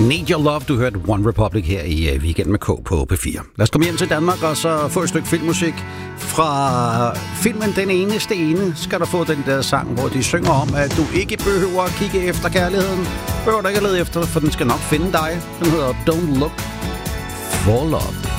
Need Your Love, du hørte One Republic her i Weekend med K på P4. Lad os komme hjem til Danmark og så få et stykke filmmusik. Fra filmen Den Eneste Ene skal du få den der sang, hvor de synger om, at du ikke behøver at kigge efter kærligheden. Behøver du ikke at lede efter, for den skal nok finde dig. Den hedder Don't Look for Love.